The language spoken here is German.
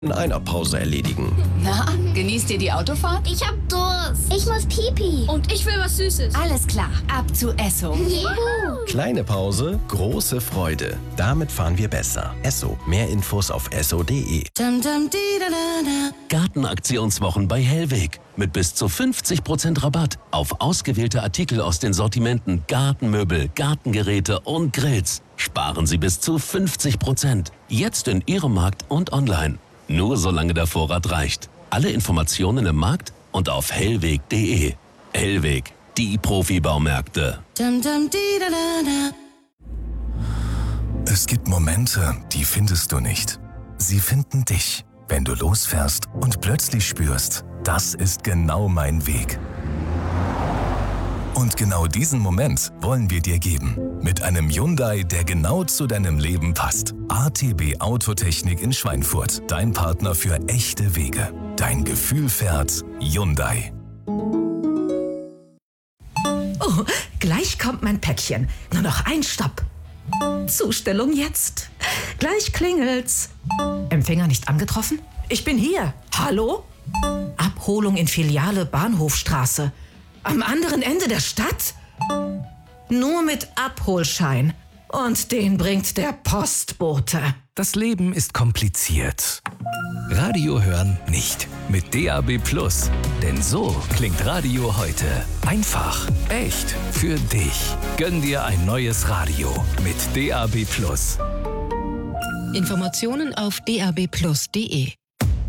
in einer Pause erledigen. Na, genießt ihr die Autofahrt? Ich hab Durst. Ich muss Pipi. Und ich will was Süßes. Alles klar, ab zu Esso. Juhu. Kleine Pause, große Freude. Damit fahren wir besser. Esso. Mehr Infos auf esso.de. Gartenaktionswochen bei Hellweg. Mit bis zu 50% Rabatt auf ausgewählte Artikel aus den Sortimenten Gartenmöbel, Gartengeräte und Grills. Sparen Sie bis zu 50%. Jetzt in Ihrem Markt und online. Nur solange der Vorrat reicht. Alle Informationen im Markt und auf hellweg.de. Hellweg, die Profibaumärkte. Es gibt Momente, die findest du nicht. Sie finden dich, wenn du losfährst und plötzlich spürst, das ist genau mein Weg. Und genau diesen Moment wollen wir dir geben. Mit einem Hyundai, der genau zu deinem Leben passt. ATB Autotechnik in Schweinfurt. Dein Partner für echte Wege. Dein Gefühl fährt Hyundai. Oh, gleich kommt mein Päckchen. Nur noch ein Stopp. Zustellung jetzt. Gleich klingelt's. Empfänger nicht angetroffen? Ich bin hier. Hallo? Abholung in Filiale Bahnhofstraße. Am anderen Ende der Stadt? Nur mit Abholschein. Und den bringt der Postbote. Das Leben ist kompliziert. Radio hören nicht. Mit DAB+. Denn so klingt Radio heute. Einfach, echt, für dich. Gönn dir ein neues Radio mit DAB+. Informationen auf dabplus.de